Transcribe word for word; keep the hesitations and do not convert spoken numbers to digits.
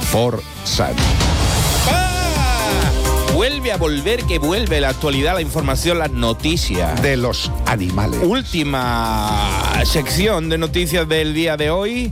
Forsat. Vuelve a volver, que vuelve la actualidad, la información, las noticias. De los animales. Última sección de noticias del día de hoy.